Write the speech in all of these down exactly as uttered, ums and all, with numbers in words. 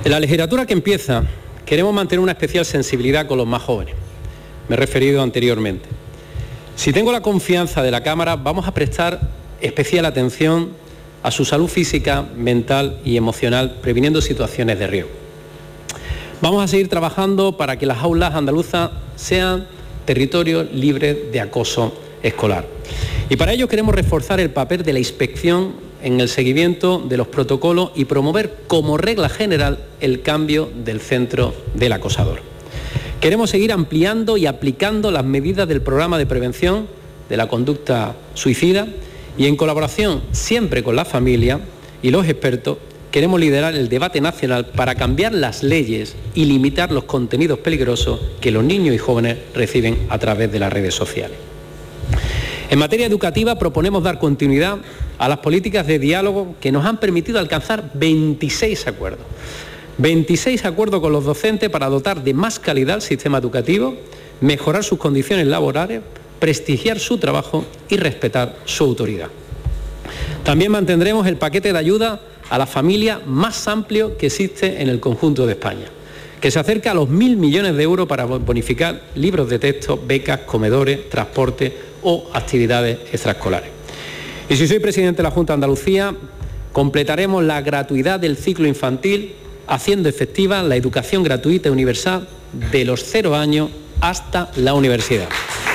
En la legislatura que empieza, queremos mantener una especial sensibilidad con los más jóvenes. Me he referido anteriormente. Si tengo la confianza de la Cámara, vamos a prestar especial atención a su salud física, mental y emocional, previniendo situaciones de riesgo. Vamos a seguir trabajando para que las aulas andaluzas sean territorios libres de acoso escolar. Y para ello queremos reforzar el papel de la inspección en el seguimiento de los protocolos y promover como regla general el cambio del centro del acosador. Queremos seguir ampliando y aplicando las medidas del programa de prevención de la conducta suicida y en colaboración siempre con la familia y los expertos queremos liderar el debate nacional para cambiar las leyes y limitar los contenidos peligrosos que los niños y jóvenes reciben a través de las redes sociales. En materia educativa proponemos dar continuidad a las políticas de diálogo que nos han permitido alcanzar veintiséis acuerdos. veintiséis acuerdos con los docentes para dotar de más calidad al sistema educativo, mejorar sus condiciones laborales, prestigiar su trabajo y respetar su autoridad. También mantendremos el paquete de ayuda a la familia más amplio que existe en el conjunto de España, que se acerca a los mil millones de euros para bonificar libros de texto, becas, comedores, transporte o actividades extraescolares. Y si soy presidente de la Junta de Andalucía, completaremos la gratuidad del ciclo infantil, haciendo efectiva la educación gratuita y universal de los cero años hasta la universidad.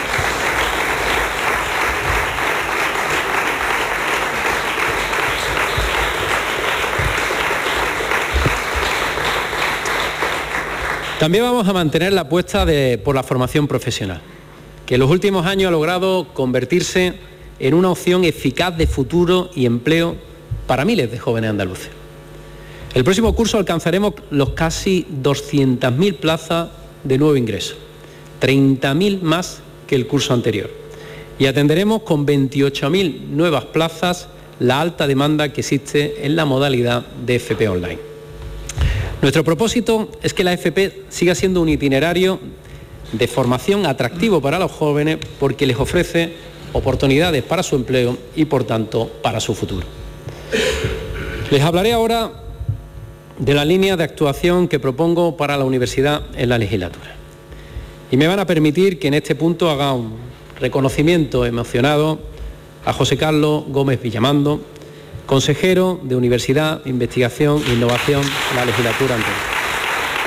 También vamos a mantener la apuesta de, por la formación profesional, que en los últimos años ha logrado convertirse en una opción eficaz de futuro y empleo para miles de jóvenes andaluces. El próximo curso alcanzaremos los casi doscientas mil plazas de nuevo ingreso, treinta mil más que el curso anterior, y atenderemos con veintiocho mil nuevas plazas la alta demanda que existe en la modalidad de F P Online. Nuestro propósito es que la F P siga siendo un itinerario de formación atractivo para los jóvenes porque les ofrece oportunidades para su empleo y, por tanto, para su futuro. Les hablaré ahora de la línea de actuación que propongo para la universidad en la legislatura. Y me van a permitir que en este punto haga un reconocimiento emocionado a José Carlos Gómez Villamando, consejero de Universidad, Investigación e Innovación en la legislatura anterior.